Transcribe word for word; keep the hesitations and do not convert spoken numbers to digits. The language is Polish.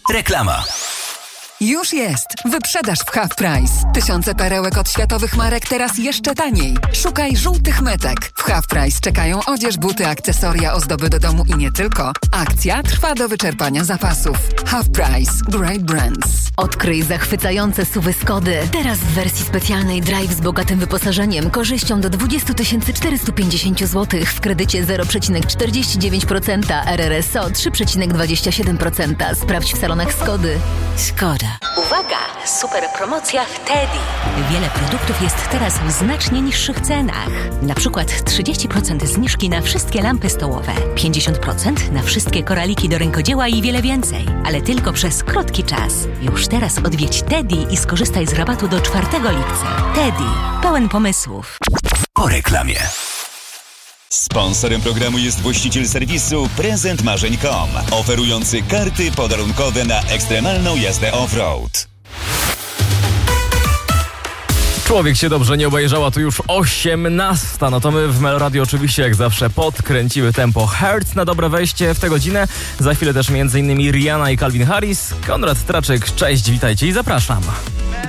Reklama. Już jest! Wyprzedaż w Half Price. Tysiące perełek od światowych marek teraz jeszcze taniej. Szukaj żółtych metek. W Half Price czekają odzież, buty, akcesoria, ozdoby do domu i nie tylko. Akcja trwa do wyczerpania zapasów. Half Price. Great Brands. Odkryj zachwycające suwy Skody. Teraz w wersji specjalnej Drive z bogatym wyposażeniem, korzyścią do dwadzieścia tysięcy czterysta pięćdziesiąt złotych w kredycie zero przecinek czterdzieści dziewięć procent, R R S O trzy przecinek dwadzieścia siedem procent. Sprawdź w salonach Skody. Skoda. Uwaga! Super promocja w Teddy. Wiele produktów jest teraz w znacznie niższych cenach. Na przykład trzydzieści procent zniżki na wszystkie lampy stołowe, pięćdziesiąt procent na wszystkie koraliki do rękodzieła i wiele więcej. Ale tylko przez krótki czas. Już teraz odwiedź Teddy i skorzystaj z rabatu do czwartego lipca. Teddy. Pełen pomysłów. Po reklamie. Sponsorem programu jest właściciel serwisu prezent marzeń kropka com, oferujący karty podarunkowe na ekstremalną jazdę off-road. Człowiek się dobrze nie obejrzała, tu już osiemnasta. No to my w Meloradio oczywiście jak zawsze podkręciły tempo. Hertz na dobre wejście w tę godzinę. Za chwilę też m.in. Rihanna i Calvin Harris. Konrad Traczyk, cześć, witajcie i zapraszam.